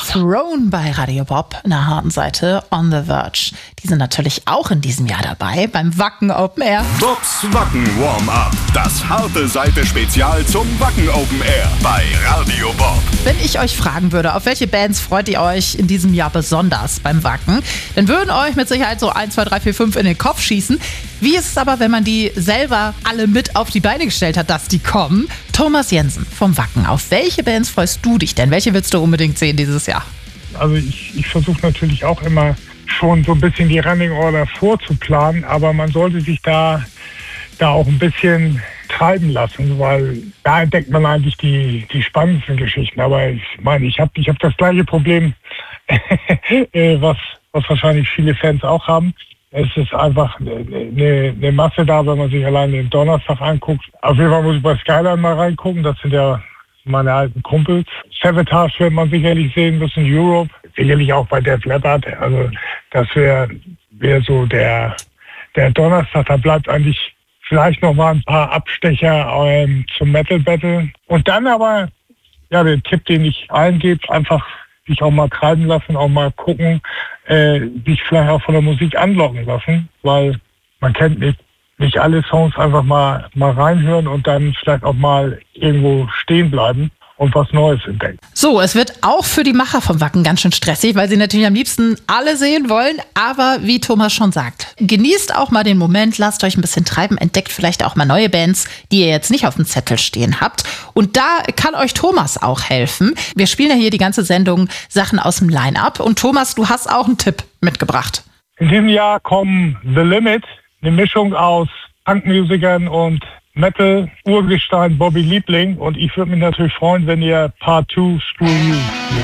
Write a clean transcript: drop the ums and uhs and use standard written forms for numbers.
Throne bei Radio Bob in der harten Seite On the Verge. Die sind natürlich auch in diesem Jahr dabei beim Wacken Open Air. Bobs Wacken Warm-Up. Das harte Seite Spezial zum Wacken Open Air bei Radio Bob. Wenn ich euch fragen würde, auf welche Bands freut ihr euch in diesem Jahr besonders beim Wacken, dann würden euch mit Sicherheit so 1, 2, 3, 4, 5 in den Kopf schießen. Wie ist es aber, wenn man die selber alle mit auf die Beine gestellt hat, dass die kommen? Thomas Jensen vom Wacken. Auf welche Bands freust du dich denn? Welche willst du unbedingt sehen dieses Jahr? Also ich versuche natürlich auch immer schon so ein bisschen die Running Order vorzuplanen, aber man sollte sich da auch ein bisschen treiben lassen, weil da entdeckt man eigentlich die spannendsten Geschichten. Aber ich meine, ich hab das gleiche Problem, was wahrscheinlich viele Fans auch haben. Es ist einfach eine Masse da, wenn man sich allein den Donnerstag anguckt. Auf jeden Fall muss ich bei Skyline mal reingucken. Das sind ja meine alten Kumpels. Savatage wird man sicherlich sehen müssen, Europe. Sicherlich auch bei Def Leppard. Also das wäre so der Donnerstag. Da bleibt eigentlich vielleicht noch mal ein paar Abstecher zum Metal Battle. Und dann aber, ja, der Tipp, den ich allen gebe, einfach sich auch mal treiben lassen, auch mal gucken, sich vielleicht auch von der Musik anlocken lassen, weil man kennt nicht alle Songs, einfach mal reinhören und dann vielleicht auch mal irgendwo stehen bleiben und was Neues entdecken. So, es wird auch für die Macher vom Wacken ganz schön stressig, weil sie natürlich am liebsten alle sehen wollen. Aber wie Thomas schon sagt, genießt auch mal den Moment, lasst euch ein bisschen treiben, entdeckt vielleicht auch mal neue Bands, die ihr jetzt nicht auf dem Zettel stehen habt. Und da kann euch Thomas auch helfen. Wir spielen ja hier die ganze Sendung Sachen aus dem Line-Up. Und Thomas, du hast auch einen Tipp mitgebracht. In diesem Jahr kommen The Limit, eine Mischung aus Punkmusikern und Metal-Urgestein Bobby Liebling. Und ich würde mich natürlich freuen, wenn ihr Part 2 Screw You